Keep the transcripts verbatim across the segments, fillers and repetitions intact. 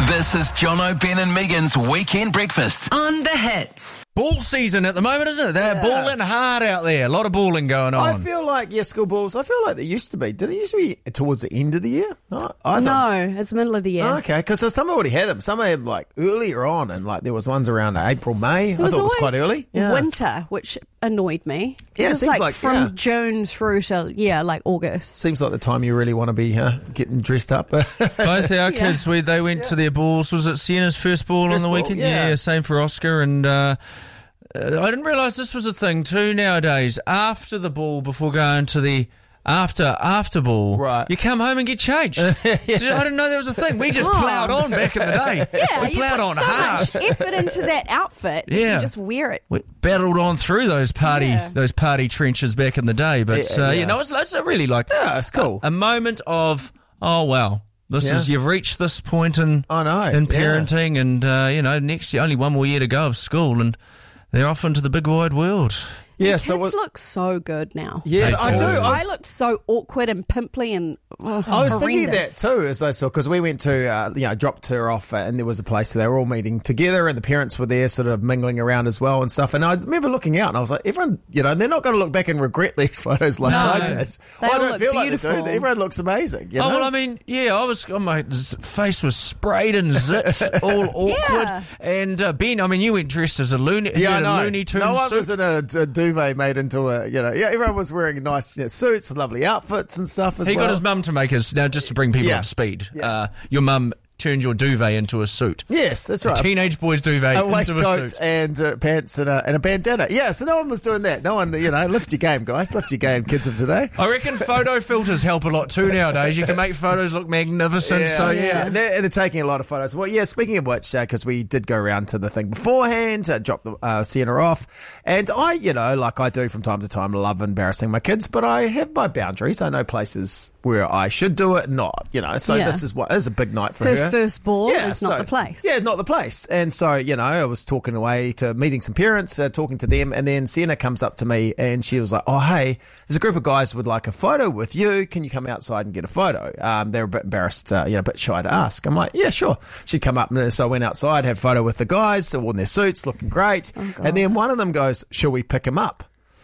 This is Jono, Ben and Megan's Weekend Breakfast. On the Hits. Ball season at the moment, isn't it? They're Yeah. balling hard out there. A lot of balling going on. I feel like, yeah, school balls, I feel like they used to be. Did it used to be towards the end of the year? No, I thought, No, it's the middle of the year. Oh, okay, because some already had them. Some had like earlier on, and like there was ones around April, May. It I was thought it was quite always early. Yeah. winter, which annoyed me. Yeah, it it's seems like, like- from yeah. June through to, yeah, like August. Seems like the time you really want to be uh, getting dressed up. Both our Yeah. kids, we, they went to their balls. Was it Sienna's first ball First on the ball, weekend? yeah. Same for Oscar. And uh, uh, I didn't realise this was a thing too nowadays. After the ball, before going to the after after ball, Right. you come home and get changed. Did- I didn't know there was a thing. We just Oh. ploughed on back in the day. Yeah, we you ploughed put on so hard. much effort into that outfit. Yeah. You just wear it. We battled on through those party Yeah. those party trenches back in the day. But Yeah, uh, yeah. you know, it's, it's a really like Yeah, it's cool. a, a moment of oh wow. This Yeah. is you've reached this point in I know, in yeah. parenting, and uh, you know next year only one more year to go of school, and they're off into the big wide world. Yeah, Kids so what, look so good now. yeah, They I do. do. I, I was, looked so awkward and pimply and oh, I was thinking that horrendous. too, as I saw, because we went to, uh, you know, dropped her off, uh, and there was a place they were all meeting together, and the parents were there, sort of mingling around as well and stuff. And I remember looking out, and I was like, everyone, you know, they're not going to look back and regret these photos like No. I did. They I all don't look feel like beautiful. they do. Everyone looks amazing. You know? Oh well, I mean, yeah, I was. Oh, my z- face was sprayed in zits, all awkward. Yeah. And uh, Ben, I mean, you went dressed as a loony, you Yeah, I had a know. Looney Tunes No one suit. was in a, a duvet made into a, you know, yeah, everyone was wearing nice you know, suits, lovely outfits and stuff as He well. got his mum to make us now, just to bring people Yeah. up to speed. Yeah. Uh, your mum turned your duvet into a suit. Yes, that's right. Teenage boy's duvet a into a waistcoat suit. and uh, pants and a, and a bandana. Yeah, so no one was doing that. No one, you know, lift your game, guys. Lift your game, kids of today. I reckon photo filters help a lot too nowadays. You can make photos look magnificent. so yeah. yeah. They're, they're taking a lot of photos. Well, yeah, speaking of which, because we did go around to the thing beforehand, uh, drop the uh, Sienna off. And I, you know, like I do from time to time, love embarrassing my kids, but I have my boundaries. I know places where I should do it, not, you know. So Yeah. this is what is a big night for Her her. first ball Yeah, is not so- the place. Yeah, not the place. And so, you know, I was talking away to meeting some parents, uh, talking to them, and then Sienna comes up to me and she was like, oh, hey, there's a group of guys who would like a photo with you. Can you come outside and get a photo? Um, they're a bit embarrassed, uh, you know, a bit shy to ask. I'm like, yeah, sure. She'd come up, and so I went outside, had a photo with the guys, all in their suits, looking great. and then one of them goes, shall we pick him up?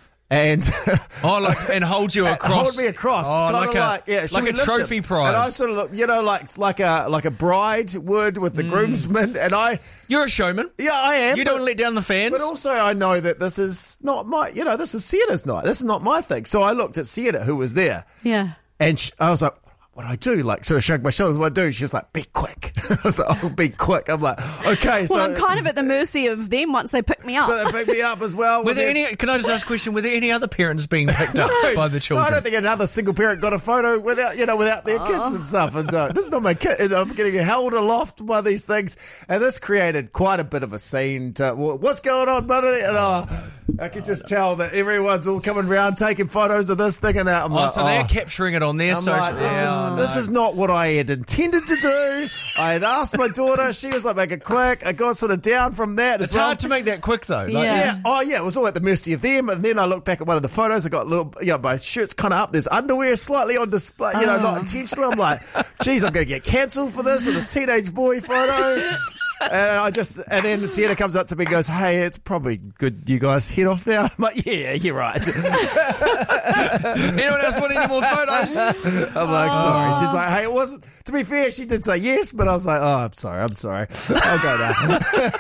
And Oh, like and hold you across. hold me across, Oh, kinda like a like, yeah, should like we a lift trophy him? prize. And I sort of look, you know, like like a like a bride would with the groomsman, and I, You're a showman. yeah, I am. You but- don't let down the fans. But also, I know that this is not my, you know, this is Sienna's night. This is not my thing. So I looked at Sienna, who was there, Yeah. and she, I was like, what do I do? Like, sort of shrugged my shoulders. What do I do? She was like, be quick. I was like, oh, be quick. I'm like, okay. So, Well, I'm kind of at the mercy of them once they pick me up. so they picked me up as well. Were Well, there then- any? Can I just ask a question? Were there any other parents being picked up by the No, children? I don't think another single parent got a photo without, you know, without their kids and stuff. And uh, this is not my kid. And I'm getting held aloft by these things, and this created quite a bit of a scene. To, well, what's going on, buddy? And uh, I could just tell that everyone's all coming around taking photos of this thing and that. I'm Oh, like, so they're oh. capturing it on their I'm social. like, this, Yeah, is, this is not what I had intended to do. I had asked my daughter. She was like, make it quick. I got sort of down from that It's as well. hard to make that quick though. Like, Yeah. Yeah. Oh, yeah. It was all at the mercy of them. And then I look back at one of the photos. I got a little, you know, my shirt's kind of up. There's underwear slightly on display, you know, not intentional. I'm like, geez, I'm going to get cancelled for this with this teenage boy photo. And I just, and then Sienna comes up to me and goes, hey, it's probably good you guys head off now. I'm like, yeah, you're right. Anyone else want any more photos? I'm like, sorry. She's like, hey, it wasn't, to be fair, she did say yes, but I was like, oh, I'm sorry, I'm sorry. I'll go now.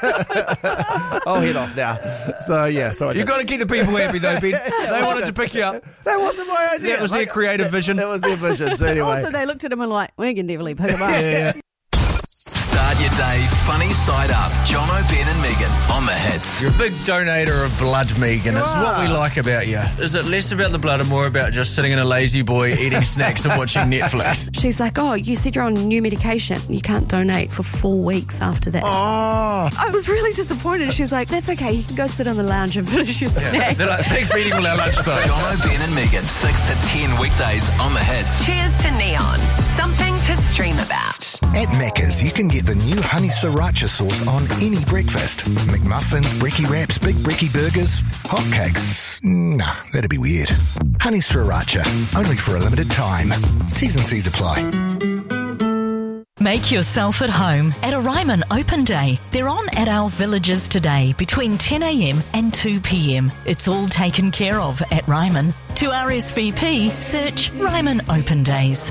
I'll head off now. So, yeah. So I You've did. got to keep the people happy though, Ben. They wanted to pick you up. That wasn't my idea. That was their creative that- vision. That was their vision. So anyway. Also, they looked at him and like, we can definitely pick him up. Yeah. Start your day funny side up. Jono, Ben and Megan on the Hits. You're a big donator of blood, Megan. You It's what we are. like about you. Is it less about the blood and more about just sitting in a lazy boy eating snacks and watching Netflix? She's like, oh, you said you're on new medication. You can't donate for four weeks after that. Oh. I was really disappointed. She's like, that's okay. You can go sit on the lounge and finish your snacks. They're like, thanks for eating all our lunch though. Jono, Ben and Megan, six to ten weekdays on the Hits. Cheers to Neon. Something to stream about. At Macca's, you can get the new honey sriracha sauce on any breakfast. McMuffins, brekkie wraps, big brekkie burgers, hotcakes. Nah, that'd be weird. Honey sriracha, only for a limited time. T's and C's apply. Make yourself at home at a Ryman Open Day. They're on at our villages today between ten a.m. and two p.m. It's all taken care of at Ryman. To R S V P, search Ryman Open Days.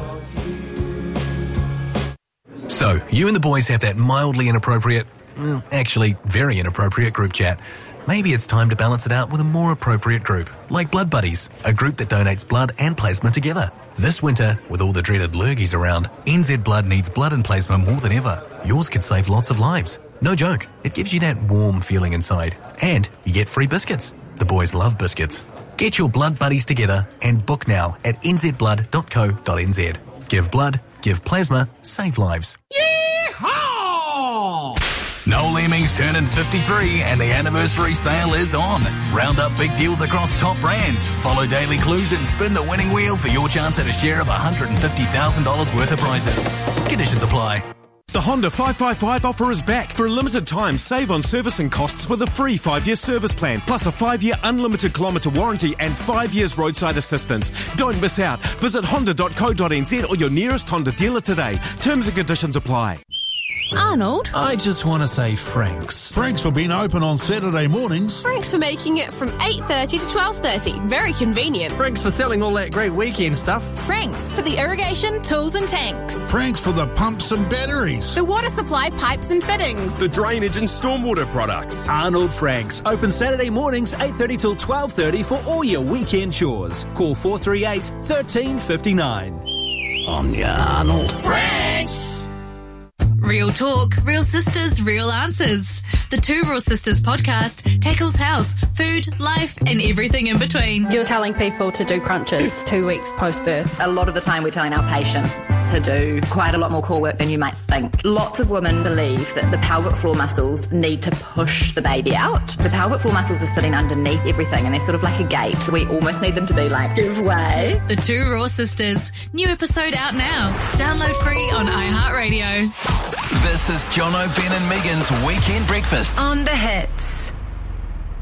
So, you and the boys have that mildly inappropriate, well, actually very inappropriate group chat. Maybe it's time to balance it out with a more appropriate group, like Blood Buddies, a group that donates blood and plasma together. This winter, with all the dreaded lurgies around, N Z Blood needs blood and plasma more than ever. Yours could save lots of lives. No joke, it gives you that warm feeling inside. And you get free biscuits. The boys love biscuits. Get your Blood Buddies together and book now at n z blood dot co dot n z. Give blood, give plasma, save lives. Yeehaw! Noel Leeming's turning fifty-three and the anniversary sale is on. Round up big deals across top brands. Follow Daily Clues and spin the winning wheel for your chance at a share of one hundred fifty thousand dollars worth of prizes. Conditions apply. The Honda five five five offer is back. For a limited time, save on servicing costs with a free five-year service plan, plus a five-year unlimited kilometre warranty and five years roadside assistance. Don't miss out. Visit honda dot co dot n z or your nearest Honda dealer today. Terms and conditions apply. Arnold? I just want to say Frank's. Frank's for being open on Saturday mornings. Frank's for making it from eight thirty to twelve thirty. Very convenient. Frank's for selling all that great weekend stuff. Frank's for the irrigation, tools and tanks. Frank's for the pumps and batteries. The water supply, pipes and fittings. The drainage and stormwater products. Arnold Frank's. Open Saturday mornings, eight thirty till twelve thirty for all your weekend chores. Call four three eight, one three five nine. On ya, Arnold. Frank's! Real talk, real sisters, real answers. The Two Real Sisters podcast tackles health, food, life, and everything in between. You're telling people to do crunches two weeks post-birth. A lot of the time we're telling our patients to do quite a lot more core work than you might think. Lots of women believe that the pelvic floor muscles need to push the baby out. The pelvic floor muscles are sitting underneath everything and they're sort of like a gate. We almost need them to be like, give way. The Two Raw Sisters. New episode out now. Download free on iHeartRadio. This is John O'Ben and Megan's Weekend Breakfast On the Hits.